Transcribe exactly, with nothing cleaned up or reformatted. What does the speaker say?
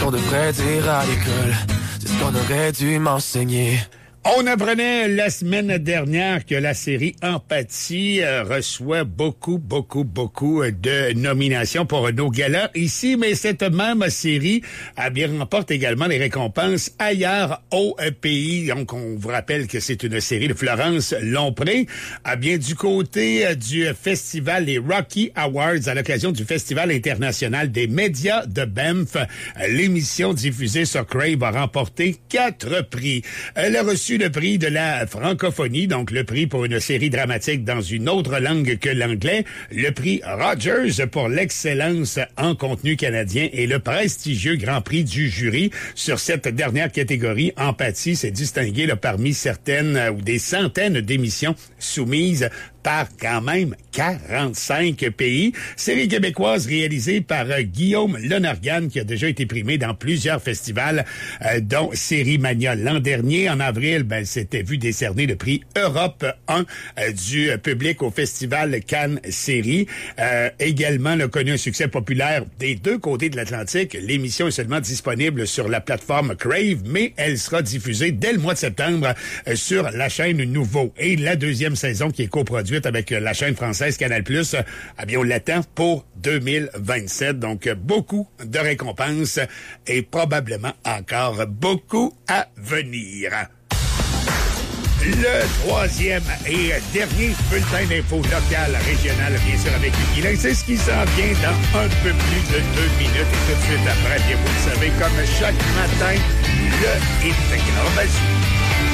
qu'on devrait dire à l'école. C'est ce qu'on aurait dû m'enseigner. On apprenait la semaine dernière que la série Empathie euh, reçoit beaucoup, beaucoup, beaucoup de nominations pour nos galas ici, mais cette même série a bien remporte également les récompenses ailleurs au pays. Donc, on vous rappelle que c'est une série de Florence Lompré. Ah bien, du côté euh, du festival, les Rocky Awards, à l'occasion du Festival international des médias de Banff, euh, l'émission diffusée sur Crave a remporté quatre prix. Elle a reçu le prix de la francophonie, donc le prix pour une série dramatique dans une autre langue que l'anglais, le prix Rogers pour l'excellence en contenu canadien et le prestigieux Grand Prix du jury. Sur cette dernière catégorie, Empathie s'est distingué là, parmi certaines euh, ou des centaines d'émissions soumises par quand même quarante-cinq pays. Série québécoise réalisée par euh, Guillaume Lonergan, qui a déjà été primé dans plusieurs festivals, euh, dont Série Mania. L'an dernier, en avril, ben, s'était vu décerner le prix Europe un euh, du public au festival Cannes Série. Euh, également, a connu un succès populaire des deux côtés de l'Atlantique. L'émission est seulement disponible sur la plateforme Crave, mais elle sera diffusée dès le mois de septembre euh, sur la chaîne Nouveau. Et la deuxième saison, qui est coproduite avec la chaîne française Canal plus, eh bien, on l'attend pour deux mille vingt-sept. Donc, beaucoup de récompenses et probablement encore beaucoup à venir. Le troisième et dernier bulletin d'infos local, régional, bien sûr, avec Guy. C'est ce qui s'en vient dans un peu plus de deux minutes. Et tout de suite après, bien, vous le savez, comme chaque matin, le hit Grand Bazou.